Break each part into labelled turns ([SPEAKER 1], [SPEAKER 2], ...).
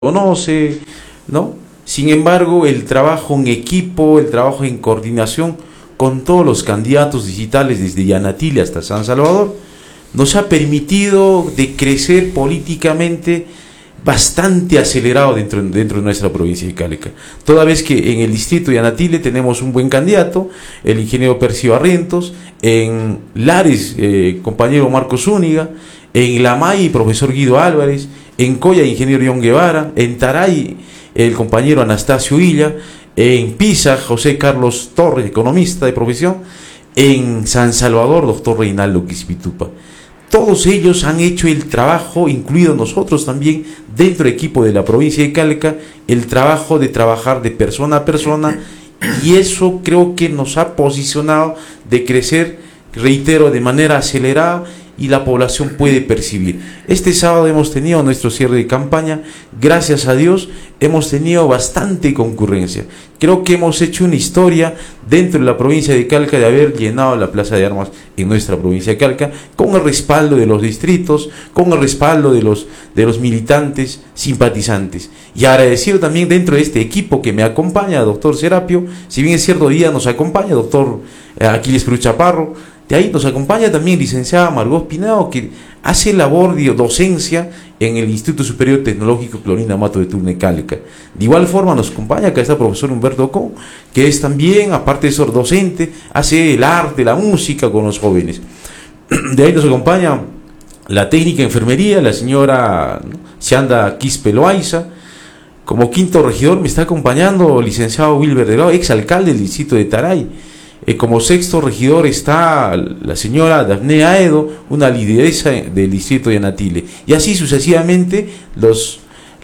[SPEAKER 1] conoce, ¿no? Sin embargo, el trabajo en equipo, el trabajo en coordinación con todos los candidatos digitales desde Yanatile hasta San Salvador, nos ha permitido de crecer políticamente bastante acelerado dentro de nuestra provincia de Calca. Toda vez que en el distrito de Yanatile tenemos un buen candidato, el ingeniero Percy Barrientos, en Lares, compañero Marcos Zúñiga, en Lamay, profesor Guido Álvarez, en Coya, ingeniero John Guevara, en Taray, el compañero Anastasio Illa, en Pisa, José Carlos Torres, economista de profesión, en San Salvador, doctor Reinaldo Quispitupa. Todos ellos han hecho el trabajo, incluido nosotros también, dentro del equipo de la provincia de Calca, el trabajo de trabajar de persona a persona, y eso creo que nos ha posicionado de crecer, reitero, de manera acelerada, y la población puede percibir. Este sábado hemos tenido nuestro cierre de campaña, gracias a Dios hemos tenido bastante concurrencia. Creo que hemos hecho una historia dentro de la provincia de Calca de haber llenado la Plaza de Armas en nuestra provincia de Calca, con el respaldo de los distritos, con el respaldo de los militantes, simpatizantes. Y agradecido también dentro de este equipo que me acompaña, doctor Serapio, si bien es cierto, hoy día nos acompaña doctor Aquiles Cruz Chaparro. De ahí nos acompaña también licenciada Margot Pinao, que hace labor de docencia en el Instituto Superior Tecnológico Clorina Mato de Turne Calca. De igual forma nos acompaña acá está el profesor Humberto Con, que es también, aparte de ser docente, hace el arte, la música con los jóvenes. De ahí nos acompaña la técnica de enfermería, la señora Sianda Quispe Loaiza. Como quinto regidor me está acompañando el licenciado Wilber Delgado, ex alcalde del distrito de Taray. Como sexto regidor está la señora Dafne Aedo, una lideresa del distrito de Yanatile. Y así sucesivamente los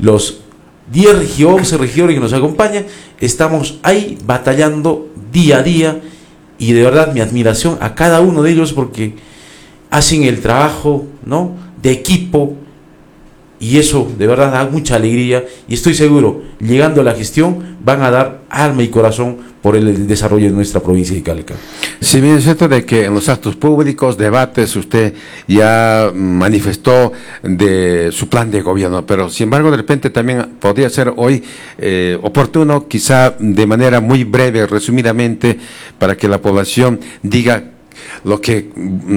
[SPEAKER 1] 10 o 11 regidores que nos acompañan, estamos ahí batallando día a día, y de verdad mi admiración a cada uno de ellos porque hacen el trabajo, ¿no?, de equipo, y eso de verdad da mucha alegría, y estoy seguro, llegando a la gestión, van a dar alma y corazón por el desarrollo de nuestra provincia de Calca.
[SPEAKER 2] Si bien es cierto de que en los actos públicos, debates, usted ya manifestó de su plan de gobierno, pero sin embargo de repente también podría ser hoy oportuno, quizá de manera muy breve, resumidamente, para que la población diga lo que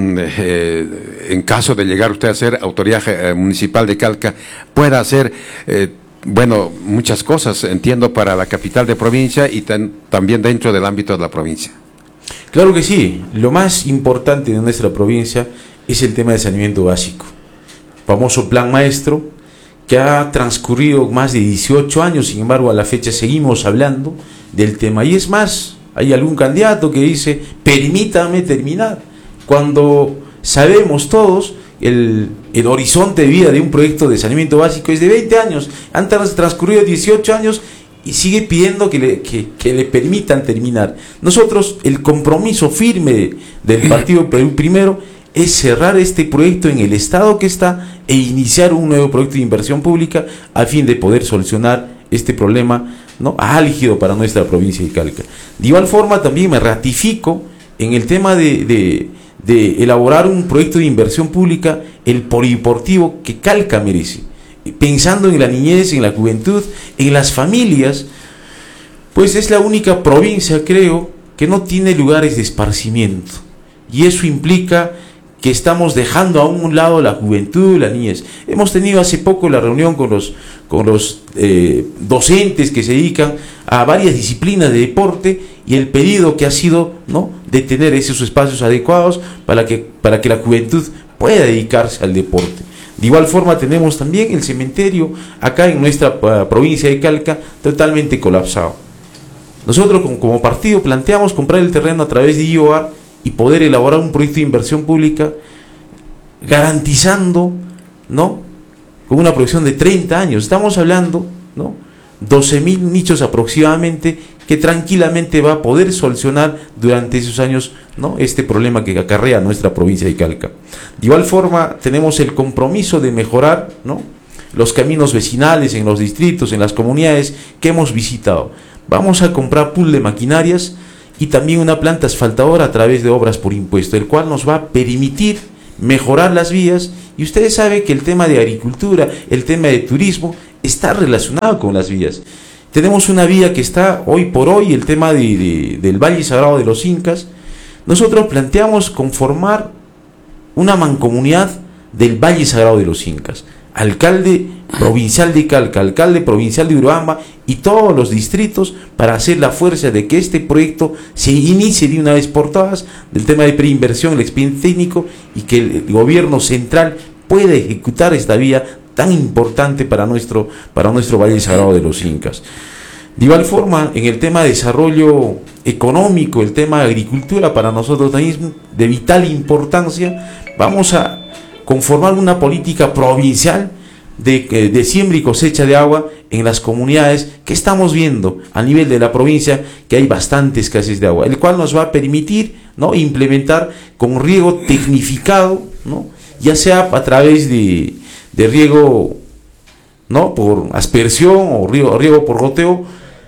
[SPEAKER 2] en caso de llegar usted a ser autoridad municipal de Calca pueda hacer. Bueno, muchas cosas, entiendo, para la capital de provincia y también dentro del ámbito de la provincia.
[SPEAKER 1] Claro que sí, lo más importante de nuestra provincia es el tema de saneamiento básico. Famoso plan maestro que ha transcurrido más de 18 años, sin embargo a la fecha seguimos hablando del tema. Y es más, hay algún candidato que dice, permítame terminar, cuando sabemos todos el horizonte de vida de un proyecto de saneamiento básico es de 20 años, han transcurrido 18 años y sigue pidiendo que le permitan terminar. Nosotros, el compromiso firme del Partido Perú Primero es cerrar este proyecto en el estado que está e iniciar un nuevo proyecto de inversión pública a fin de poder solucionar este problema, ¿no?, álgido para nuestra provincia de Calca. De igual forma también me ratifico en el tema de elaborar un proyecto de inversión pública, el polideportivo que Calca merece, pensando en la niñez, en la juventud, en las familias, pues es la única provincia, creo, que no tiene lugares de esparcimiento, y eso implica que estamos dejando a un lado la juventud, la niñez. Hemos tenido hace poco la reunión con los docentes que se dedican a varias disciplinas de deporte, y el pedido que ha sido, ¿no?, de tener esos espacios adecuados para que la juventud pueda dedicarse al deporte. De igual forma tenemos también el cementerio acá en nuestra provincia de Calca totalmente colapsado. Nosotros como partido planteamos comprar el terreno a través de IOAR y poder elaborar un proyecto de inversión pública garantizando, ¿no?, con una proyección de 30 años. Estamos hablando, ¿no?, 12.000 nichos aproximadamente, que tranquilamente va a poder solucionar durante esos años, ¿no?, este problema que acarrea nuestra provincia de Calca. De igual forma tenemos el compromiso de mejorar, ¿no?, los caminos vecinales en los distritos, en las comunidades que hemos visitado. Vamos a comprar pool de maquinarias y también una planta asfaltadora a través de obras por impuesto, el cual nos va a permitir mejorar las vías, y ustedes saben que el tema de agricultura, el tema de turismo está relacionado con las vías. Tenemos una vía que está hoy por hoy, el tema del Valle Sagrado de los Incas. Nosotros planteamos conformar una mancomunidad del Valle Sagrado de los Incas. Alcalde provincial de Calca, alcalde provincial de Urubamba y todos los distritos, para hacer la fuerza de que este proyecto se inicie de una vez por todas, del tema de preinversión, el expediente técnico, y que el gobierno central pueda ejecutar esta vía tan importante para nuestro Valle Sagrado de los Incas. De igual forma, en el tema de desarrollo económico, el tema de agricultura, para nosotros también de vital importancia. Vamos a conformar una política provincial de siembra y cosecha de agua en las comunidades, que estamos viendo a nivel de la provincia que hay bastante escasez de agua, el cual nos va a permitir, ¿no?, implementar con riego tecnificado, ¿no?, ya sea a través de riego, ¿no?, por aspersión o riego por goteo,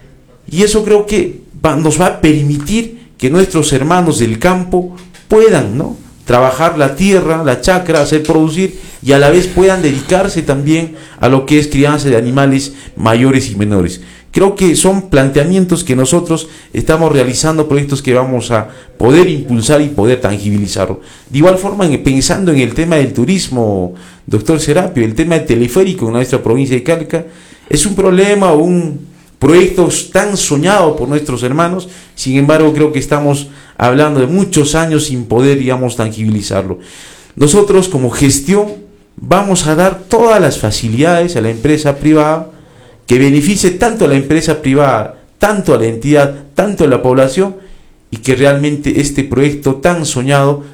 [SPEAKER 1] y eso creo que nos va a permitir que nuestros hermanos del campo puedan, ¿no?, trabajar la tierra, la chacra, hacer producir, y a la vez puedan dedicarse también a lo que es crianza de animales mayores y menores. Creo que son planteamientos que nosotros estamos realizando, proyectos que vamos a poder impulsar y poder tangibilizarlo. De igual forma, pensando en el tema del turismo, doctor Serapio, el tema del teleférico en nuestra provincia de Calca, es un problema, un proyecto tan soñado por nuestros hermanos. Sin embargo, creo que estamos hablando de muchos años sin poder, digamos, tangibilizarlo. Nosotros, como gestión, vamos a dar todas las facilidades a la empresa privada, que beneficie tanto a la empresa privada, tanto a la entidad, tanto a la población, y que realmente este proyecto tan soñado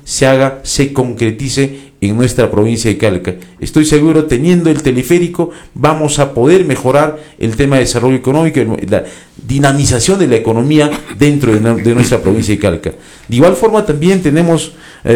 [SPEAKER 1] se concretice en nuestra provincia de Calca. Estoy seguro, teniendo el teleférico, vamos a poder mejorar el tema de desarrollo económico, la dinamización de la economía dentro de nuestra provincia de Calca. De igual forma, también tenemos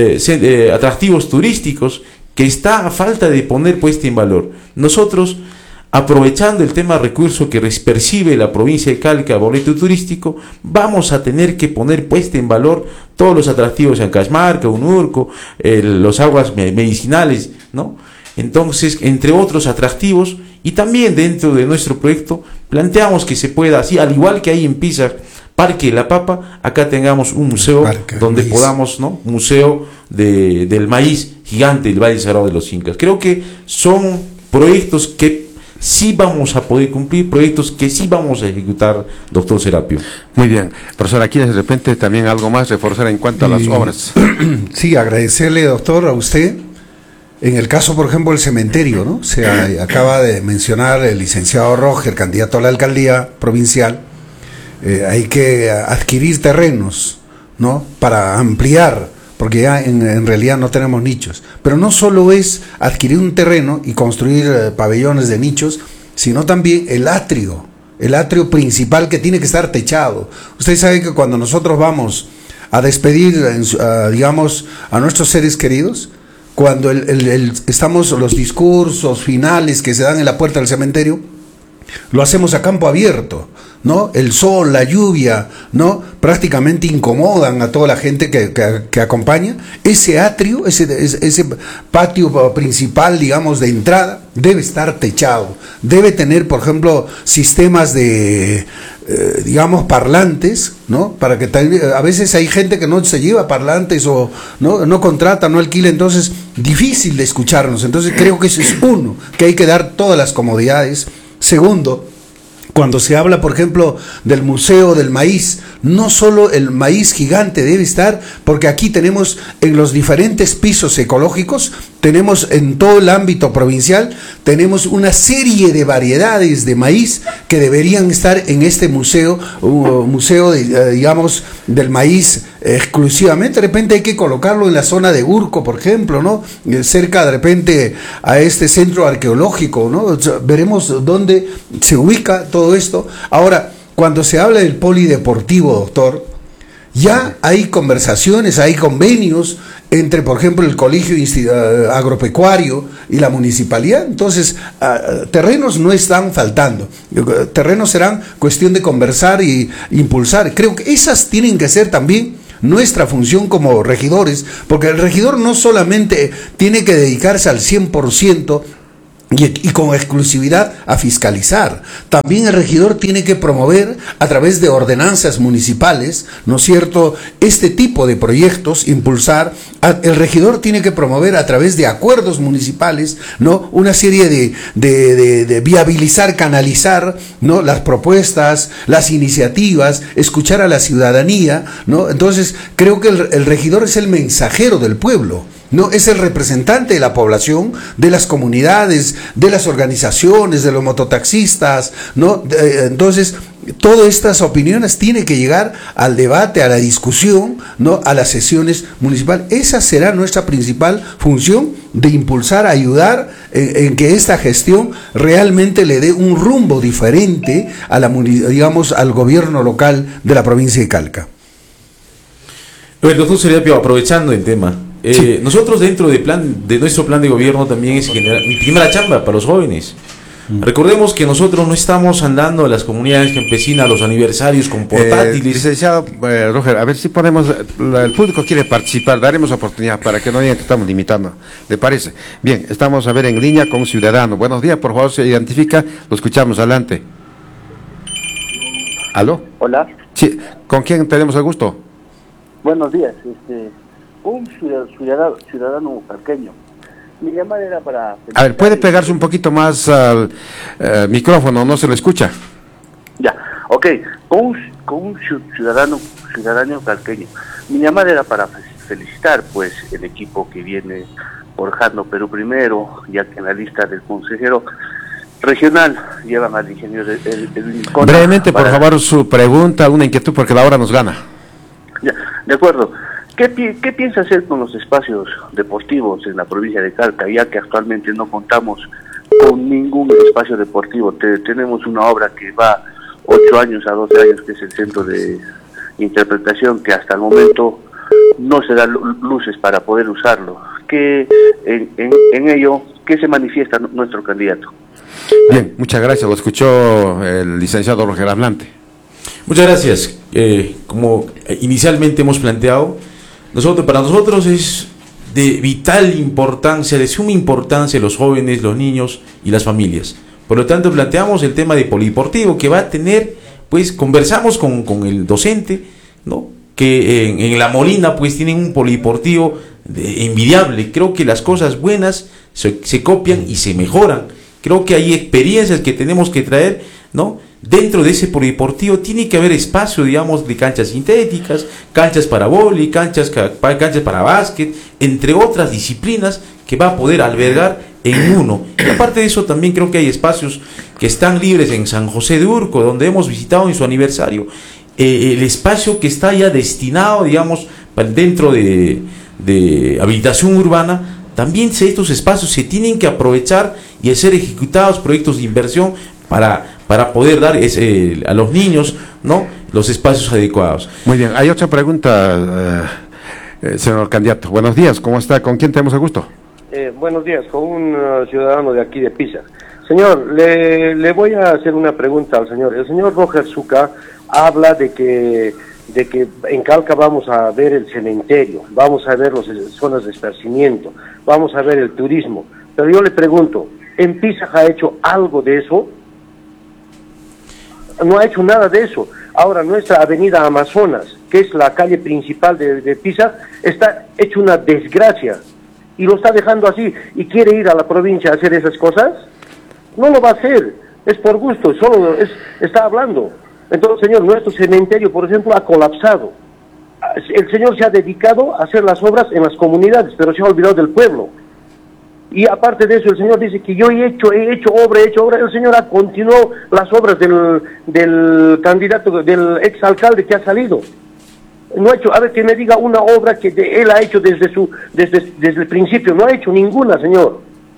[SPEAKER 1] atractivos turísticos que está a falta de poner puesta en valor. Nosotros, aprovechando el tema recurso que percibe la provincia de Calca, boleto turístico, vamos a tener que poner puesta en valor todos los atractivos en Cajamarca, Unurco, los aguas medicinales, ¿no? Entonces, entre otros atractivos, y también dentro de nuestro proyecto planteamos que se pueda, así al igual que hay en Pisa, Parque de la Papa, acá tengamos un museo donde podamos, ¿no?, museo del maíz gigante del Valle Sagrado de los Incas. Creo que son proyectos que sí vamos a poder cumplir, proyectos que sí vamos a ejecutar, doctor Serapio.
[SPEAKER 2] Muy bien. Profesor, aquí de repente también algo más reforzar en cuanto a las obras.
[SPEAKER 3] Sí, agradecerle, doctor, a usted. En el caso, por ejemplo, del cementerio, ¿no? Se acaba de mencionar el licenciado Roger, candidato a la alcaldía provincial. Hay que adquirir terrenos, ¿no?, para ampliar, porque ya en realidad no tenemos nichos. Pero no solo es adquirir un terreno y construir pabellones de nichos, sino también el atrio principal, que tiene que estar techado. Usted sabe que cuando nosotros vamos a despedir, digamos, a nuestros seres queridos, cuando estamos los discursos finales que se dan en la puerta del cementerio, lo hacemos a campo abierto, ¿no? El sol, la lluvia, ¿no?, prácticamente incomodan a toda la gente que acompaña. Ese atrio, ese patio principal, digamos, de entrada, debe estar techado. Debe tener, por ejemplo, sistemas de, digamos, parlantes, ¿no?, para que a veces hay gente que no se lleva parlantes o no contrata, no alquila, entonces difícil de escucharnos. Entonces creo que eso es uno, que hay que dar todas las comodidades. Segundo, cuando se habla, por ejemplo, del Museo del Maíz, no solo el maíz gigante debe estar, porque aquí tenemos en los diferentes pisos ecológicos, tenemos en todo el ámbito provincial, tenemos una serie de variedades de maíz que deberían estar en este museo, digamos, del maíz exclusivamente. De repente hay que colocarlo en la zona de Urco, por ejemplo, ¿no?, cerca de repente a este centro arqueológico, ¿no? Veremos dónde se ubica todo esto. Ahora, cuando se habla del polideportivo, doctor, ya hay conversaciones, hay convenios entre, por ejemplo, el Colegio Agropecuario y la municipalidad. Entonces, terrenos no están faltando. Terrenos serán cuestión de conversar y impulsar. Creo que esas tienen que ser también nuestra función como regidores, porque el regidor no solamente tiene que dedicarse al 100% y con exclusividad a fiscalizar. También el regidor tiene que promover a través de ordenanzas municipales, ¿no es cierto?, este tipo de proyectos, impulsar. El regidor tiene que promover a través de acuerdos municipales, ¿no?, una serie de viabilizar, canalizar, ¿no?, las propuestas, las iniciativas, escuchar a la ciudadanía, ¿no? Entonces, creo que el regidor es el mensajero del pueblo, ¿no? Es el representante de la población, de las comunidades, de las organizaciones, de los mototaxistas, ¿no? Entonces, todas estas opiniones tienen que llegar al debate, a la discusión, ¿no?, a las sesiones municipales. Esa será nuestra principal función, de impulsar, ayudar en que esta gestión realmente le dé un rumbo diferente a digamos, al gobierno local de la provincia de Calca.
[SPEAKER 1] Bueno, doctor Serapio, aprovechando el tema, sí. Nosotros dentro de nuestro plan de gobierno también es generar primera chamba para los jóvenes. Recordemos que nosotros no estamos andando a las comunidades campesinas, a los aniversarios con portátiles.
[SPEAKER 2] Licenciado Roger, a ver si podemos, el público quiere participar, daremos oportunidad para que no digan que estamos limitando, ¿le parece? Bien, estamos a ver en línea con un ciudadano. Buenos días, por favor, se identifica, lo escuchamos, adelante. ¿Aló?
[SPEAKER 4] Hola.
[SPEAKER 2] Sí, ¿con quién tenemos el gusto?
[SPEAKER 4] Buenos días, un ciudadano calqueño. Mi llamada era para...
[SPEAKER 2] A ver, ¿puede pegarse un poquito más al micrófono? No se lo escucha.
[SPEAKER 4] Ya, ok, con un ciudadano calqueño. Mi llamada era para felicitar, pues, el equipo que viene forjando Perú Primero, ya que en la lista del consejero regional llevan al ingeniero Edwin Cona.
[SPEAKER 2] Brevemente, por favor, su pregunta, una inquietud, porque la hora nos gana.
[SPEAKER 4] Ya, de acuerdo. ¿Qué piensa hacer con los espacios deportivos en la provincia de Calca, ya que actualmente no contamos con ningún espacio deportivo? Tenemos una obra que va 8 años a 12 años, que es el centro de interpretación, que hasta el momento no se dan luces para poder usarlo. ¿Qué en ello, qué se manifiesta nuestro candidato?
[SPEAKER 2] Bien, muchas gracias. Lo escuchó el licenciado Roger Ablante.
[SPEAKER 1] Muchas gracias. Como inicialmente hemos planteado, para nosotros es de vital importancia, de suma importancia los jóvenes, los niños y las familias. Por lo tanto, planteamos el tema de polideportivo que va a tener, pues conversamos con el docente, ¿no?, que en La Molina pues tienen un polideportivo envidiable. Creo que las cosas buenas se copian y se mejoran. Creo que hay experiencias que tenemos que traer, ¿no? Dentro de ese polideportivo tiene que haber espacio, digamos, de canchas sintéticas, canchas para vóley, canchas para básquet, entre otras disciplinas que va a poder albergar en uno. Y aparte de eso, también creo que hay espacios que están libres en San José de Urco, donde hemos visitado en su aniversario. El espacio que está ya destinado, digamos, dentro de habilitación urbana, también estos espacios se tienen que aprovechar y ser ejecutados proyectos de inversión para poder dar a los niños, ¿no?, los espacios adecuados.
[SPEAKER 2] Muy bien, hay otra pregunta, señor candidato. Buenos días, ¿cómo está? ¿Con quién tenemos el gusto?
[SPEAKER 5] Buenos días, con un ciudadano de aquí de Pisa. Señor, le voy a hacer una pregunta al señor. El señor Roger Zucca habla de que en Calca vamos a ver el cementerio, vamos a ver las zonas de esparcimiento, vamos a ver el turismo. Pero yo le pregunto, ¿en Pisa ha hecho algo de eso? No ha hecho nada de eso. Ahora nuestra avenida Amazonas, que es la calle principal de Pisa, está hecho una desgracia y lo está dejando así. ¿Y quiere ir a la provincia a hacer esas cosas? No lo va a hacer, es por gusto, solo está hablando. Entonces, señor, nuestro cementerio, por ejemplo, ha colapsado. El señor se ha dedicado a hacer las obras en las comunidades, pero se ha olvidado del pueblo. Y aparte de eso, el señor dice que yo he hecho obra. El señor ha continuado las obras del candidato, del exalcalde que ha salido. No ha hecho, a ver, que me diga una obra que él ha hecho desde el principio. No ha hecho ninguna, señor.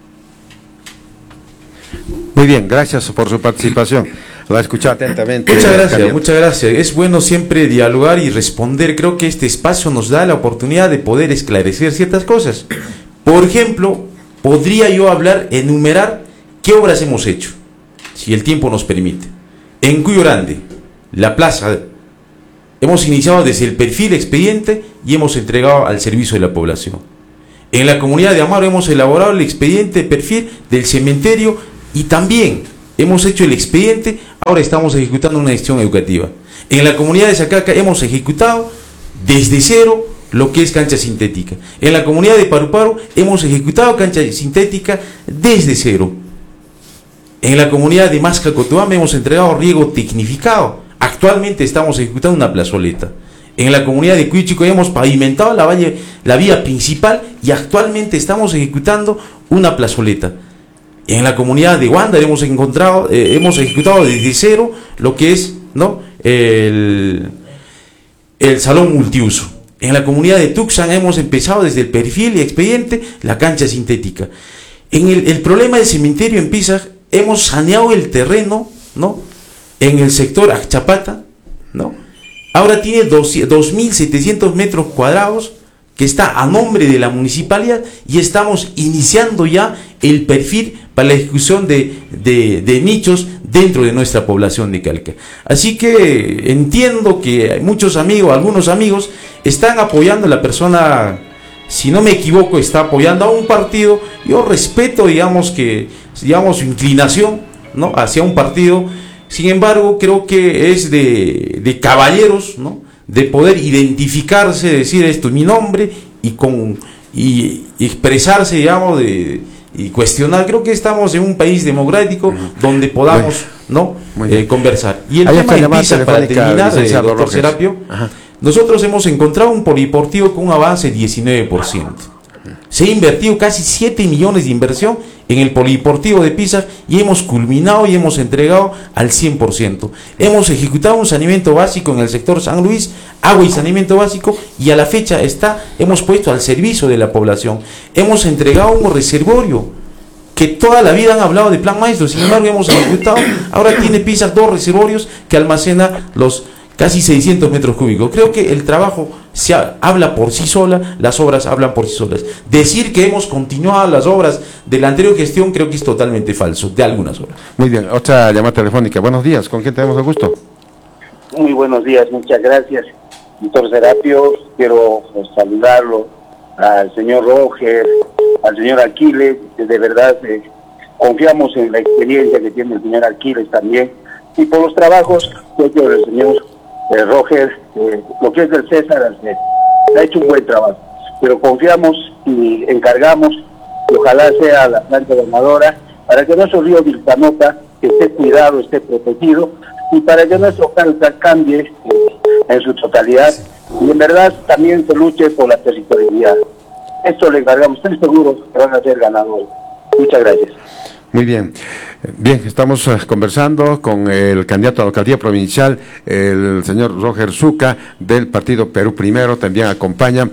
[SPEAKER 2] Muy bien, gracias por su participación. La escuché atentamente.
[SPEAKER 1] Muchas gracias. Es bueno siempre dialogar y responder. Creo que este espacio nos da la oportunidad de poder esclarecer ciertas cosas. Por ejemplo, podría yo enumerar qué obras hemos hecho, si el tiempo nos permite. En Cuyo Grande, la plaza, hemos iniciado desde el perfil expediente y hemos entregado al servicio de la población. En la comunidad de Amaro hemos elaborado el expediente de perfil del cementerio y también hemos hecho el expediente, ahora estamos ejecutando una gestión educativa. En la comunidad de Sacaca hemos ejecutado desde cero lo que es cancha sintética. En la comunidad de Paruparu hemos ejecutado cancha sintética desde cero. En la comunidad de Mascacotuama hemos entregado riego tecnificado. Actualmente estamos ejecutando una plazoleta. En la comunidad de Cuichico hemos pavimentado la vía principal y actualmente estamos ejecutando una plazoleta. En la comunidad de Huándar hemos ejecutado desde cero lo que es, ¿no?, el salón multiuso. En la comunidad de Tuxpan hemos empezado desde el perfil y expediente la cancha sintética. En el problema del cementerio en Pisac hemos saneado el terreno, ¿no?, en el sector Achapata, ¿no? Ahora tiene 2.700 metros cuadrados que está a nombre de la municipalidad y estamos iniciando ya el perfil para la ejecución de nichos dentro de nuestra población de Calca. Así que entiendo que muchos amigos, algunos amigos, están apoyando a la persona, si no me equivoco, está apoyando a un partido. Yo respeto, digamos, su inclinación, ¿no?, hacia un partido. Sin embargo, creo que es de caballeros, ¿no?, de poder identificarse, decir esto es mi nombre y expresarse, digamos, y cuestionar. Creo que estamos en un país democrático donde podamos, ¿no?, conversar. Y el tema empieza, para terminar, doctor Serapio, nosotros hemos encontrado un polideportivo con un avance de 19%. Se ha invertido casi 7 millones de inversión en el polideportivo de Pisac y hemos culminado y hemos entregado al 100%. Hemos ejecutado un saneamiento básico en el sector San Luis, agua y saneamiento básico, y a la fecha hemos puesto al servicio de la población. Hemos entregado un reservorio que toda la vida han hablado de plan maestro, sin embargo hemos ejecutado. Ahora tiene Pisac 2 reservorios que almacena los casi 600 metros cúbicos. Creo que el trabajo habla por sí sola, las obras hablan por sí solas. Decir que hemos continuado las obras de la anterior gestión creo que es totalmente falso, de algunas obras.
[SPEAKER 2] Muy bien, otra llamada telefónica. Buenos días, ¿con quién tenemos el gusto?
[SPEAKER 6] Muy buenos días, muchas gracias, doctor Serapio. Quiero saludarlo al señor Roger, al señor Aquiles. De verdad, confiamos en la experiencia que tiene el señor Aquiles también, y por los trabajos que el señor Roger, lo que es del César, ha hecho un buen trabajo, pero confiamos y encargamos que ojalá sea la planta ganadora para que nuestro río Vilcanota esté cuidado, esté protegido, y para que nuestro Calca cambie en su totalidad, y en verdad también se luche por la territorialidad. Esto le encargamos, estoy seguro que van a ser ganadores. Muchas gracias.
[SPEAKER 2] Muy bien. Bien, estamos conversando con el candidato a la alcaldía provincial, el señor Roger Zucca, del partido Perú Primero. También acompaña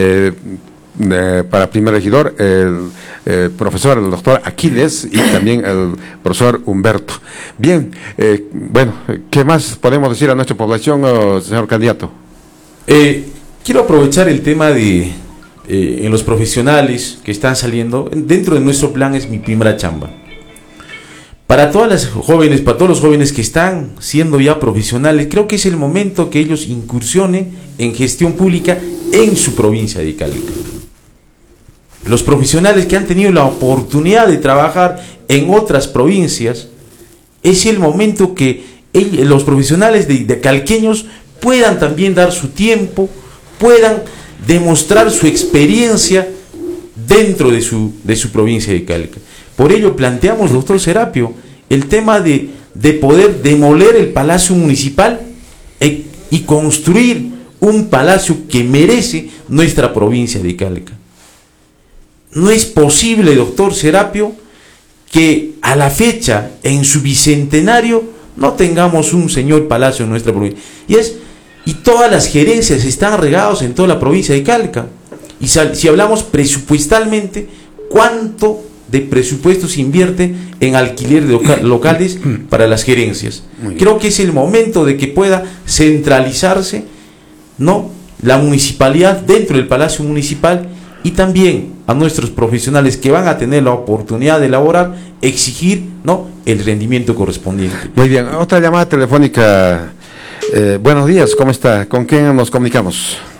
[SPEAKER 2] para primer regidor el profesor, el doctor Aquiles, y también el profesor Humberto. Bien, bueno, ¿qué más podemos decir a nuestra población, señor candidato?
[SPEAKER 1] Quiero aprovechar el tema de en los profesionales que están saliendo. Dentro de nuestro plan es Mi Primera Chamba. Para todas las jóvenes, para todos los jóvenes que están siendo ya profesionales, creo que es el momento que ellos incursionen en gestión pública en su provincia de Calca. Los profesionales que han tenido la oportunidad de trabajar en otras provincias, es el momento que los profesionales de calqueños puedan también dar su tiempo, puedan demostrar su experiencia dentro de su provincia de Calca. Por ello planteamos, doctor Serapio, el tema de poder demoler el palacio municipal y construir un palacio que merece nuestra provincia de Calca. No es posible, doctor Serapio, que a la fecha, en su bicentenario, no tengamos un señor palacio en nuestra provincia. Y todas las gerencias están regadas en toda la provincia de Calca. Y si hablamos presupuestalmente, ¿cuánto de presupuesto se invierte en alquiler de locales para las gerencias? Creo que es el momento de que pueda centralizarse, ¿no?, la municipalidad dentro del Palacio Municipal, y también a nuestros profesionales que van a tener la oportunidad de laborar, exigir, ¿no?, el rendimiento correspondiente.
[SPEAKER 2] Muy bien, otra llamada telefónica. Buenos días, ¿cómo está? ¿Con quién nos comunicamos?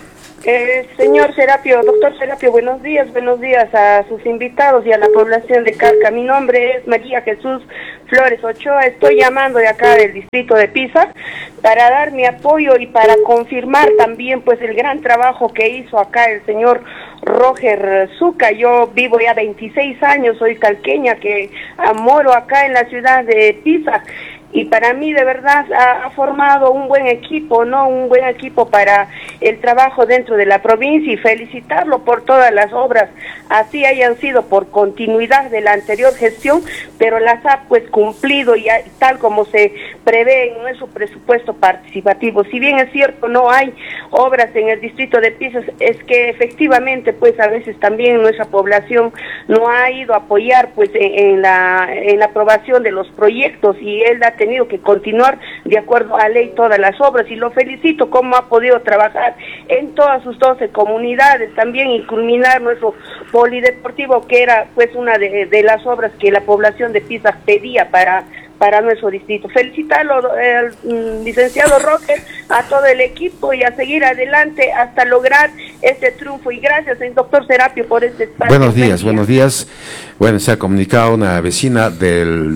[SPEAKER 7] Señor Serapio, doctor Serapio, buenos días a sus invitados y a la población de Calca. Mi nombre es María Jesús Flores Ochoa, estoy llamando de acá del distrito de Pisac para dar mi apoyo y para confirmar también pues el gran trabajo que hizo acá el señor Roger Zucca. Yo vivo ya 26 años, soy calqueña que moro acá en la ciudad de Pisac. Y para mí de verdad ha formado un buen equipo, ¿no? Un buen equipo para el trabajo dentro de la provincia y felicitarlo por todas las obras, así hayan sido por continuidad de la anterior gestión, pero las ha pues cumplido y tal como se prevé en nuestro presupuesto participativo. Si bien es cierto no hay obras en el distrito de Pisac, es que efectivamente pues a veces también nuestra población no ha ido a apoyar pues en la aprobación de los proyectos y él ha tenido que continuar de acuerdo a ley todas las obras y lo felicito como ha podido trabajar en todas sus 12 comunidades también y culminar nuestro polideportivo que era pues una de las obras que la población de Pisac pedía para nuestro distrito. Felicitarlo al licenciado Roger, a todo el equipo y a seguir adelante hasta lograr este triunfo y gracias doctor Serapio por este espacio.
[SPEAKER 2] Buenos días. Bueno, se ha comunicado una vecina de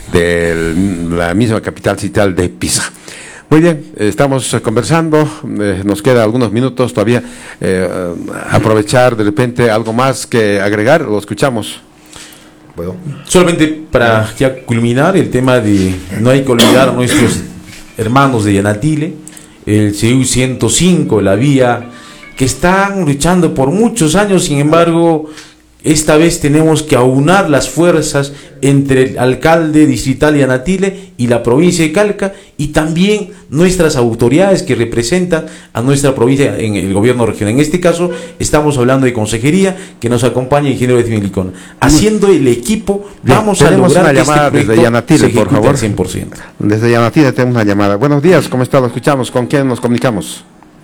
[SPEAKER 2] la misma capital cital de Pisac. Muy bien, estamos conversando, nos queda algunos minutos todavía, aprovechar de repente algo más que agregar, lo escuchamos.
[SPEAKER 1] Bueno, solamente para ya culminar el tema de no hay que olvidar a nuestros hermanos de Yanatile, el CU 105, la vía que están luchando por muchos años, sin embargo esta vez tenemos que aunar las fuerzas entre el alcalde distrital de Yanatile y la provincia de Calca y también nuestras autoridades que representan a nuestra provincia en el gobierno regional. En este caso estamos hablando de consejería que nos acompaña el ingeniero Edwin Licona. Haciendo el equipo vamos a lograr
[SPEAKER 2] una
[SPEAKER 1] que
[SPEAKER 2] llamada
[SPEAKER 1] este
[SPEAKER 2] desde Yanatile, por favor.
[SPEAKER 1] 100%.
[SPEAKER 2] Desde Yanatile tenemos una llamada. Buenos días, ¿cómo está? Lo escuchamos. ¿Con quién nos comunicamos?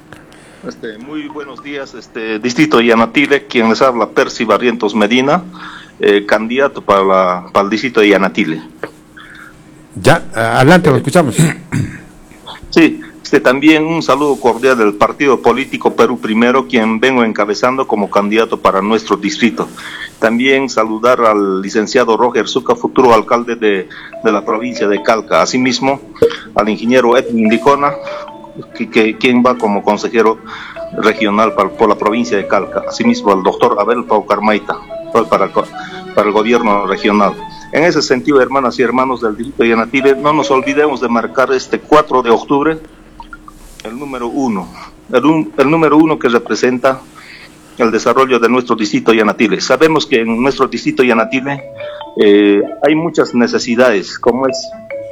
[SPEAKER 8] Muy buenos días, distrito de Yanatile, quien les habla Percy Barrientos Medina, candidato para el distrito de Yanatile.
[SPEAKER 2] Ya, adelante, lo escuchamos.
[SPEAKER 8] Sí, también un saludo cordial del partido político Perú Primero, quien vengo encabezando como candidato para nuestro distrito. También saludar al licenciado Roger Zucca, futuro alcalde de la provincia de Calca. Asimismo, al ingeniero Edwin Licona, quien va como consejero regional por la provincia de Calca. Asimismo, al doctor Abel Pau Carmaita para el gobierno regional. En ese sentido, hermanas y hermanos del distrito de Yanatile, no nos olvidemos de marcar este 4 de octubre el número 1, el número 1 que representa el desarrollo de nuestro distrito de Yanatile. Sabemos que en nuestro distrito de Yanatile hay muchas necesidades, como es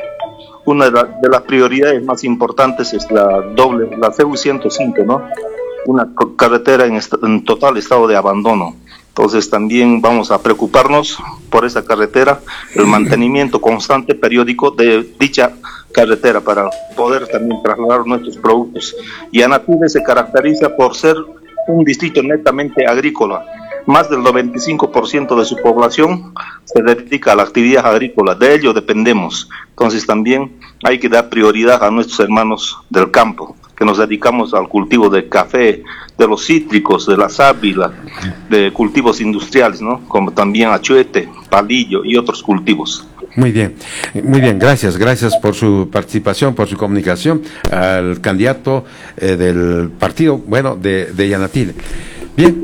[SPEAKER 8] una de las prioridades más importantes es la CU 105, ¿no? Una carretera en total estado de abandono. Entonces también vamos a preocuparnos por esa carretera, el mantenimiento constante, periódico de dicha carretera para poder también trasladar nuestros productos. Yanatile se caracteriza por ser un distrito netamente agrícola. Más del 95% de su población se dedica a la actividad agrícola, de ello dependemos. Entonces también hay que dar prioridad a nuestros hermanos del campo, que nos dedicamos al cultivo de café, de los cítricos, de la sábila, de cultivos industriales, ¿no? Como también achuete, palillo y otros cultivos.
[SPEAKER 2] Muy bien, gracias por su participación, por su comunicación al candidato del partido, de Yanatile. Bien,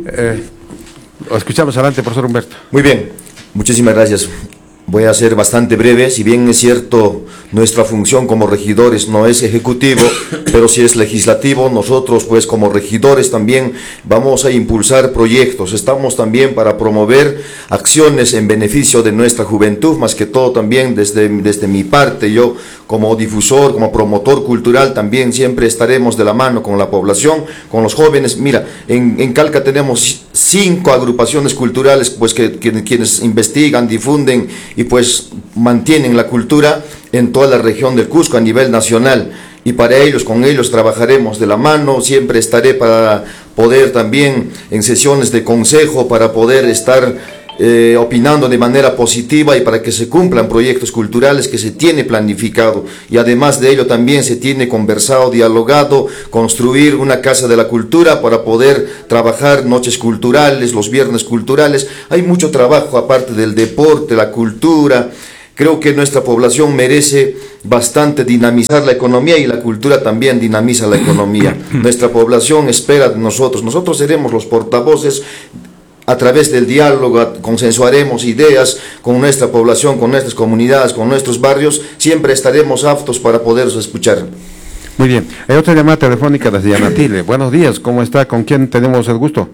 [SPEAKER 2] lo escuchamos adelante, profesor Humberto.
[SPEAKER 9] Muy bien, muchísimas gracias. Voy a ser bastante breve, si bien es cierto, nuestra función como regidores no es ejecutivo, pero sí es legislativo. Nosotros, pues, como regidores también vamos a impulsar proyectos. Estamos también para promover acciones en beneficio de nuestra juventud, más que todo también desde mi parte, yo como difusor, como promotor cultural, también siempre estaremos de la mano con la población, con los jóvenes. Mira, en Calca tenemos 5 agrupaciones culturales, pues, quienes investigan, difunden y pues mantienen la cultura en toda la región del Cusco a nivel nacional, y con ellos trabajaremos de la mano. Siempre estaré para poder también en sesiones de consejo, para poder estar opinando de manera positiva y para que se cumplan proyectos culturales que se tiene planificado, y además de ello también se tiene conversado, dialogado, construir una casa de la cultura para poder trabajar noches culturales, los viernes culturales. Hay mucho trabajo aparte del deporte, la cultura. Creo que nuestra población merece bastante dinamizar la economía, y la cultura también dinamiza la economía. Nuestra población espera de nosotros. Nosotros seremos los portavoces. A través del diálogo consensuaremos ideas con nuestra población, con nuestras comunidades, con nuestros barrios. Siempre estaremos aptos para poderos escuchar.
[SPEAKER 2] Muy bien. Hay otra llamada telefónica desde Yanatile. Buenos días, ¿cómo está? ¿Con quién tenemos el gusto?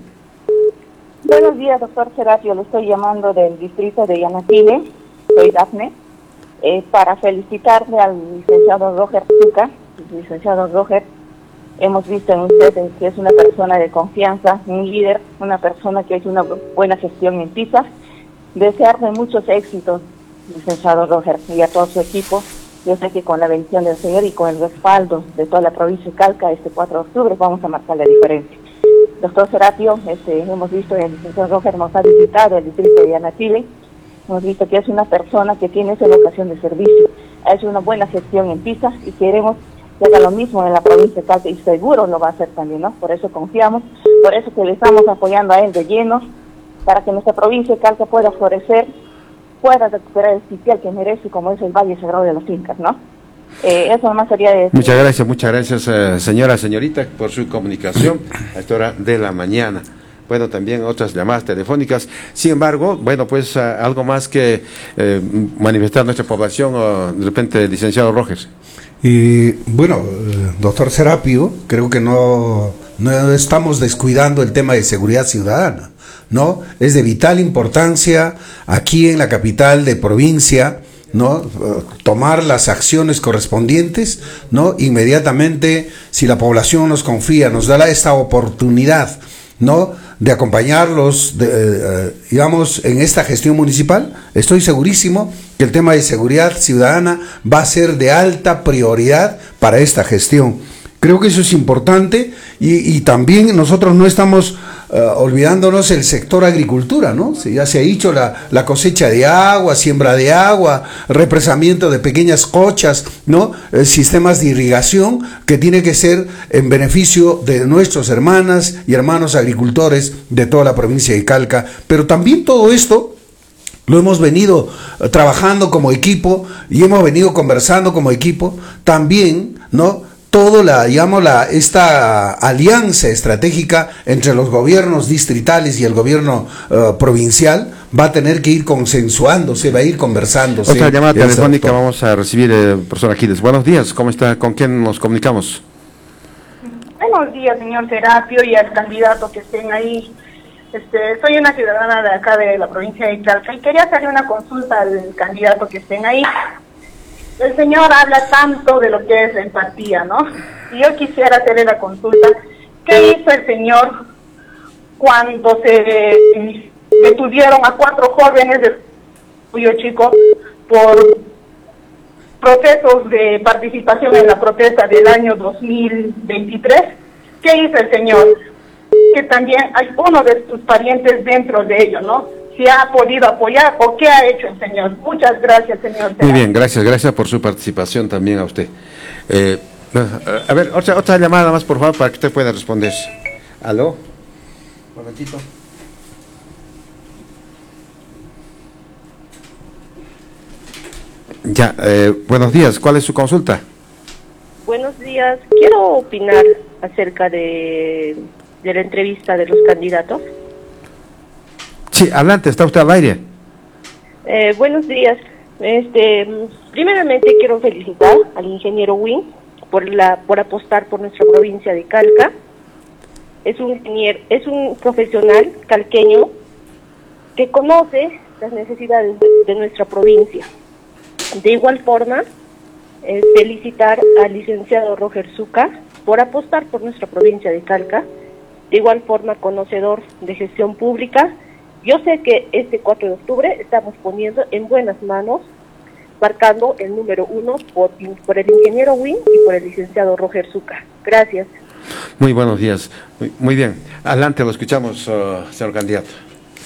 [SPEAKER 10] Buenos días, doctor Serapio. Lo estoy llamando del distrito de Yanatile. Soy Dafne. Para felicitarle al licenciado Roger Zucca. Licenciado Roger, hemos visto en usted que es una persona de confianza, un líder, una persona que ha hecho una buena gestión en PISA. Desearle muchos éxitos, licenciado Roger, y a todo su equipo. Yo sé que con la bendición del Señor y con el respaldo de toda la provincia de Calca, este 4 de octubre vamos a marcar la diferencia. Doctor Serapio, hemos visto el licenciado Roger nos ha visitado el distrito de Yanatile. Hemos visto que es una persona que tiene esa vocación de servicio. Ha hecho una buena gestión en PISA y queremos que haga lo mismo en la provincia de Calca, y seguro lo va a hacer también, ¿no? Por eso confiamos, por eso que le estamos apoyando a él de lleno, para que nuestra provincia de Calca pueda florecer, pueda recuperar el sitial que merece, como es el Valle Sagrado de los Incas, ¿no? Eso nomás sería de...
[SPEAKER 2] Muchas gracias, señorita, por su comunicación a esta hora de la mañana. Bueno, también otras llamadas telefónicas. Sin embargo, bueno, pues algo más que manifestar nuestra población, o de repente, licenciado Rogers.
[SPEAKER 3] Y bueno, doctor Serapio, creo que no estamos descuidando el tema de seguridad ciudadana, ¿no? Es de vital importancia aquí en la capital de provincia, ¿no? Tomar las acciones correspondientes, ¿no? Inmediatamente, si la población nos confía, nos da esta oportunidad, ¿no?, de acompañarlos, digamos, en esta gestión municipal, estoy segurísimo que el tema de seguridad ciudadana va a ser de alta prioridad para esta gestión. Creo que eso es importante, y también nosotros no estamos olvidándonos el sector agricultura, ¿no? Ya se ha dicho la cosecha de agua, siembra de agua, represamiento de pequeñas cochas, ¿no? Sistemas de irrigación que tiene que ser en beneficio de nuestras hermanas y hermanos agricultores de toda la provincia de Calca. Pero también todo esto lo hemos venido trabajando como equipo y hemos venido conversando como equipo también, ¿no? Esta alianza estratégica entre los gobiernos distritales y el gobierno provincial va a tener que ir consensuándose, va a ir conversándose.
[SPEAKER 2] Otra llamada telefónica vamos a recibir, profesor Aquiles. Buenos días, ¿cómo está? ¿Con quién nos comunicamos?
[SPEAKER 11] Buenos días, señor Serapio, y al candidato que estén ahí. Soy una ciudadana de acá de la provincia de Calca y quería hacerle una consulta al candidato que estén ahí. El señor habla tanto de lo que es la empatía, ¿no? Y yo quisiera hacerle la consulta. ¿Qué hizo el señor cuando se detuvieron a 4 jóvenes de Puyo Chico por procesos de participación en la protesta del año 2023? ¿Qué hizo el señor? Que también hay uno de sus parientes dentro de ello, ¿no? Si ha podido apoyar o qué ha hecho el señor. Muchas gracias, señor.
[SPEAKER 2] Muy bien, gracias por su participación también a usted. A ver, otra llamada más, por favor, para que usted pueda responder. ¿Aló? Un momentito. Ya, buenos días, ¿cuál es su consulta?
[SPEAKER 12] Buenos días, quiero opinar acerca de la entrevista de los candidatos.
[SPEAKER 2] Sí, adelante, está usted al aire.
[SPEAKER 12] Buenos días. Primeramente quiero felicitar al ingeniero Win por apostar por nuestra provincia de Calca. Es un profesional calqueño que conoce las necesidades de nuestra provincia. De igual forma, felicitar al licenciado Roger Zucca por apostar por nuestra provincia de Calca. De igual forma, conocedor de gestión pública. Yo sé que este 4 de octubre estamos poniendo en buenas manos, marcando el número 1 por el ingeniero Win y por el licenciado Roger Zucca. Gracias.
[SPEAKER 2] Muy buenos días. Muy bien. Adelante, lo escuchamos, señor candidato.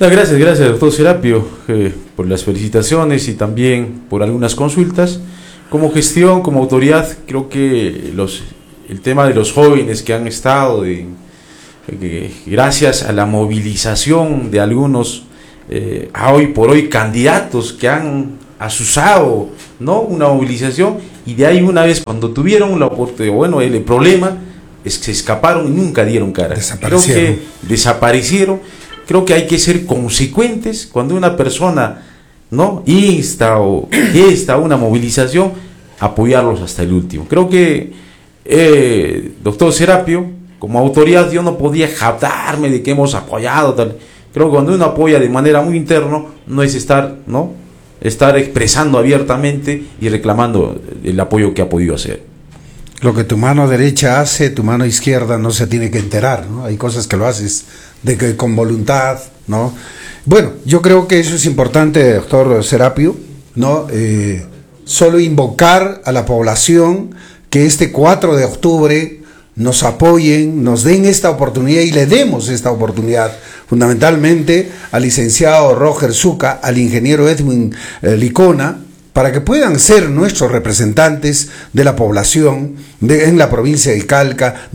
[SPEAKER 1] Gracias, doctor Serapio, por las felicitaciones y también por algunas consultas. Como gestión, como autoridad, creo que el tema de los jóvenes que han estado, gracias a la movilización de algunos, a hoy por hoy, candidatos que han asusado, ¿no?, una movilización, y de ahí una vez cuando tuvieron la oportunidad, bueno, el problema es que se escaparon y nunca dieron cara. Creo que desaparecieron. Creo que hay que ser consecuentes cuando una persona, ¿no?, insta o gesta una movilización, apoyarlos hasta el último. Creo que, doctor Serapio, como autoridad, yo no podía jactarme de que hemos apoyado tal. Creo que cuando uno apoya de manera muy interna, no es estar expresando abiertamente y reclamando el apoyo que ha podido hacer.
[SPEAKER 3] Lo que tu mano derecha hace, tu mano izquierda no se tiene que enterar, ¿no? Hay cosas que lo haces con voluntad, ¿no? Bueno, yo creo que eso es importante, doctor Serapio, ¿no? Solo invocar a la población que este 4 de octubre nos apoyen, nos den esta oportunidad y le demos esta oportunidad, fundamentalmente al licenciado Roger Zucca, al ingeniero Edwin Licona, para que puedan ser nuestros representantes de la población en la provincia de Calca,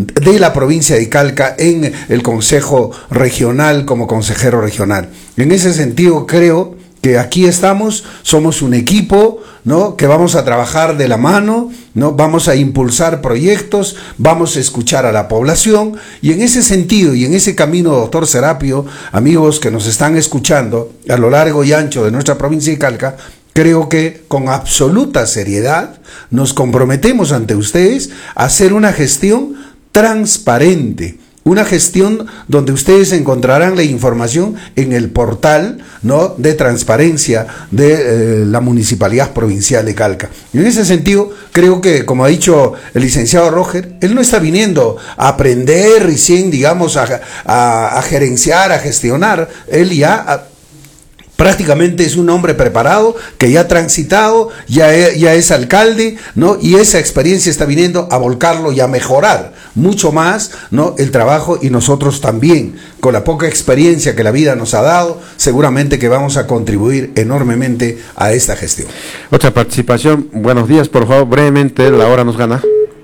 [SPEAKER 3] en el Consejo Regional como consejero regional. En ese sentido, creo que aquí estamos, somos un equipo, ¿no?, que vamos a trabajar de la mano, ¿no?, vamos a impulsar proyectos, vamos a escuchar a la población, y en ese sentido y en ese camino, doctor Serapio, amigos que nos están escuchando a lo largo y ancho de nuestra provincia de Calca, creo que con absoluta seriedad nos comprometemos ante ustedes a hacer una gestión transparente, una gestión donde ustedes encontrarán la información en el portal, ¿no?, de transparencia de la Municipalidad Provincial de Calca. Y en ese sentido, creo que, como ha dicho el licenciado Roger, él no está viniendo a aprender recién, digamos, a gerenciar, a gestionar. Él ya prácticamente es un hombre preparado, que ya ha transitado, ya es alcalde, ¿no?, y esa experiencia está viniendo a volcarlo y a mejorar mucho más, ¿no?, el trabajo, y nosotros también, con la poca experiencia que la vida nos ha dado, seguramente que vamos a contribuir enormemente a esta gestión.
[SPEAKER 2] Otra participación. Buenos días, por favor, brevemente, la hora nos gana.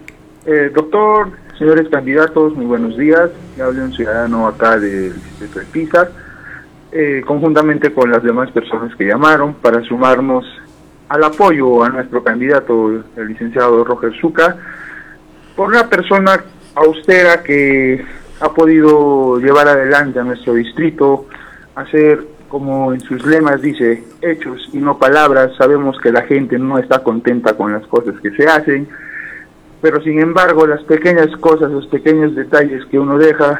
[SPEAKER 13] Doctor, señores candidatos, muy buenos días. Le habla un ciudadano acá del distrito de Pisac. Conjuntamente con las demás personas que llamaron para sumarnos al apoyo a nuestro candidato, el licenciado Roger Zucca, por una persona austera que ha podido llevar adelante a nuestro distrito, hacer, como en sus lemas dice, hechos y no palabras. Sabemos que la gente no está contenta con las cosas que se hacen, pero sin embargo las pequeñas cosas, los pequeños detalles que uno deja,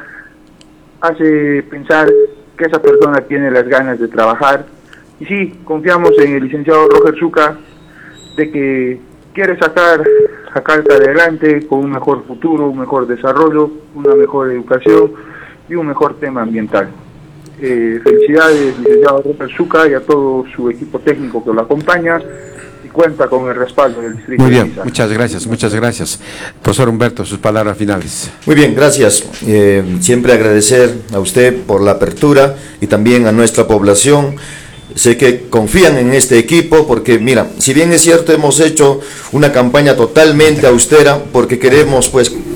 [SPEAKER 13] hace pensar que esa persona tiene las ganas de trabajar. Y sí, confiamos en el licenciado Roger Zucca de que quiere sacar a Calca adelante con un mejor futuro, un mejor desarrollo, una mejor educación y un mejor tema ambiental. Felicidades, licenciado Roger Zucca, y a todo su equipo técnico que lo acompaña, y cuenta con el respaldo del distrito.
[SPEAKER 2] Muy bien, muchas gracias. Profesor Humberto, sus palabras finales.
[SPEAKER 9] Muy bien, gracias. Siempre agradecer a usted por la apertura y también a nuestra población. Sé que confían en este equipo porque, mira, si bien es cierto, hemos hecho una campaña totalmente austera porque queremos,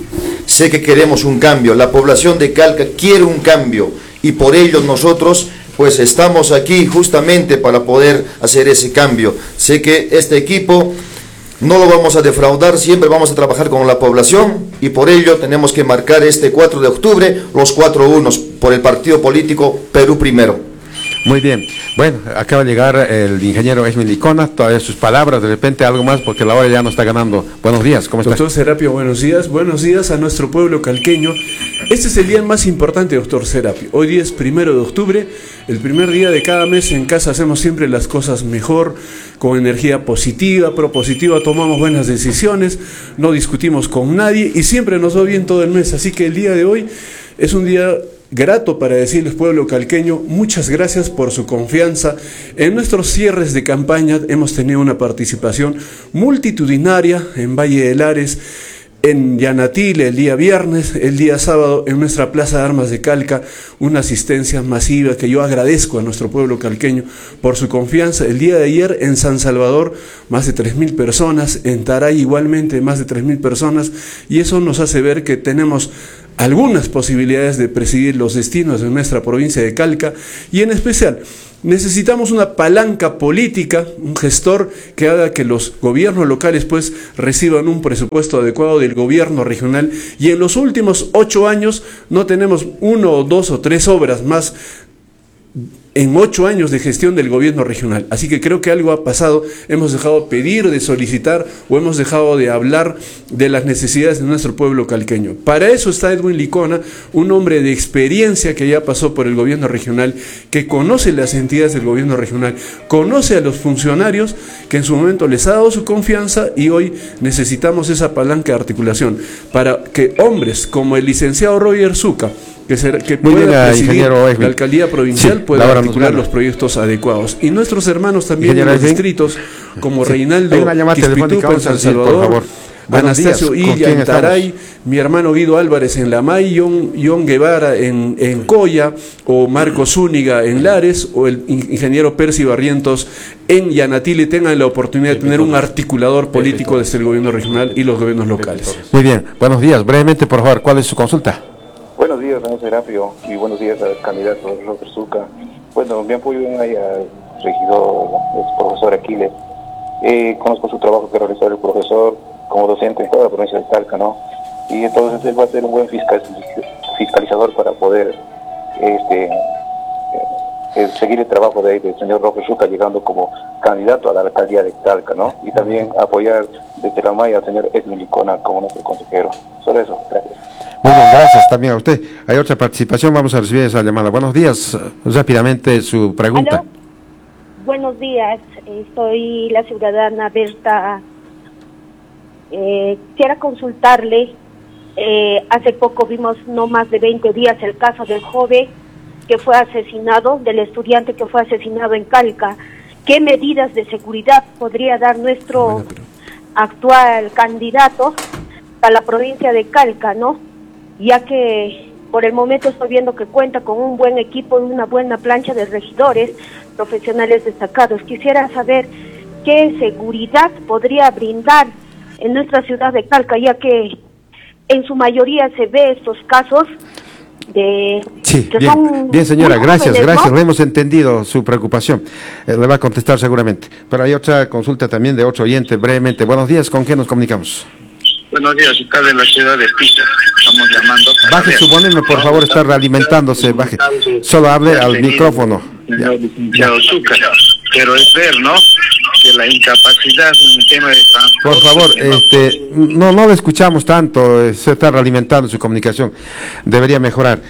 [SPEAKER 9] sé que queremos un cambio. La población de Calca quiere un cambio y por ello nosotros estamos aquí justamente para poder hacer ese cambio. Sé que este equipo no lo vamos a defraudar, siempre vamos a trabajar con la población y por ello tenemos que marcar este 4 de octubre los 4 unos por el partido político Perú Primero.
[SPEAKER 2] Muy bien. Bueno, acaba de llegar el ingeniero Edwin Licona, todavía sus palabras, de repente algo más porque la hora ya nos está ganando. Buenos días, ¿cómo está?
[SPEAKER 14] Doctor Serapio, buenos días a nuestro pueblo calqueño. Este es el día más importante, doctor Serapio. Hoy día es 1 de octubre, el primer día de cada mes. En casa hacemos siempre las cosas mejor, con energía positiva, propositiva, tomamos buenas decisiones, no discutimos con nadie y siempre nos va bien todo el mes. Así que el día de hoy es un día grato para decirles, pueblo calqueño, muchas gracias por su confianza. En nuestros cierres de campaña hemos tenido una participación multitudinaria en Valle de Lares, en Yanatile el día viernes, el día sábado en nuestra Plaza de Armas de Calca, una asistencia masiva que yo agradezco a nuestro pueblo calqueño por su confianza. El día de ayer en San Salvador más de 3.000 personas, en Taray igualmente más de 3.000 personas, y eso nos hace ver que tenemos algunas posibilidades de presidir los destinos de nuestra provincia de Calca, y en especial necesitamos una palanca política, un gestor que haga que los gobiernos locales pues reciban un presupuesto adecuado del gobierno regional, y en los últimos 8 años no tenemos 1 o 2 o 3 obras más en 8 años de gestión del gobierno regional. Así que creo que algo ha pasado, hemos dejado pedir, de solicitar, o hemos dejado de hablar de las necesidades de nuestro pueblo calqueño. Para eso está Edwin Licona, un hombre de experiencia que ya pasó por el gobierno regional, que conoce las entidades del gobierno regional, conoce a los funcionarios, que en su momento les ha dado su confianza, y hoy necesitamos esa palanca de articulación para que hombres como el licenciado Roger Zucca, que pueda presidir la alcaldía provincial, pueda articular los proyectos adecuados. Y nuestros hermanos también de los distritos, como Reinaldo Quispitupa en San Salvador, Anastasio Illa en Taray, mi hermano Guido Álvarez en Lamay, John Guevara en Coya, o Marcos Zúñiga en Lares, o el ingeniero Percy Barrientos en Yanatile, tengan la oportunidad de tener un articulador político desde el gobierno regional y los gobiernos locales.
[SPEAKER 2] Muy bien, buenos días. Brevemente, por favor, ¿cuál es su consulta?
[SPEAKER 15] Buenos días, señor Serapio, y buenos días al candidato Roger Zucca. Bueno, mi apoyo ahí al regidor, el profesor Aquiles. Conozco su trabajo que realizó el profesor como docente en toda la provincia de Calca, ¿no? Y entonces él va a ser un buen fiscalizador para poder seguir el trabajo del señor Roger Zucca, llegando como candidato a la alcaldía de Calca, ¿no? Y también apoyar desde la Maya al señor Edwin Licona como nuestro consejero. Solo eso, gracias.
[SPEAKER 2] Muy bien, gracias también a usted. Hay otra participación, vamos a recibir esa llamada. Buenos días, rápidamente su pregunta.
[SPEAKER 12] ¿Aló? Buenos días, soy la ciudadana Berta. Quisiera consultarle, hace poco vimos, no más de 20 días, el caso del joven que fue asesinado, del estudiante que fue asesinado en Calca. ¿Qué medidas de seguridad podría dar nuestro actual candidato para la provincia de Calca, no? Ya que por el momento estoy viendo que cuenta con un buen equipo y una buena plancha de regidores profesionales destacados. Quisiera saber qué seguridad podría brindar en nuestra ciudad de Calca, ya que en su mayoría se ve estos casos de...
[SPEAKER 2] Sí,
[SPEAKER 12] que
[SPEAKER 2] bien,
[SPEAKER 12] son
[SPEAKER 2] bien señora,
[SPEAKER 12] muy
[SPEAKER 2] gracias,
[SPEAKER 12] jóvenes,
[SPEAKER 2] gracias,
[SPEAKER 12] ¿no?
[SPEAKER 2] lo hemos entendido su preocupación, le va a contestar seguramente. Pero hay otra consulta también de otro oyente, brevemente. Buenos días, ¿con qué nos comunicamos?
[SPEAKER 16] Buenos días, acá de la ciudad de Pisa. Estamos llamando.
[SPEAKER 2] Baje su volumen, por favor, está realimentándose. Baje. Solo hable al micrófono.
[SPEAKER 16] Señor licenciado Zucca, pero es ver, ¿no? Que la incapacidad en el tema de transporte.
[SPEAKER 2] Por favor, no lo escuchamos tanto, se está realimentando su comunicación. Debería mejorar.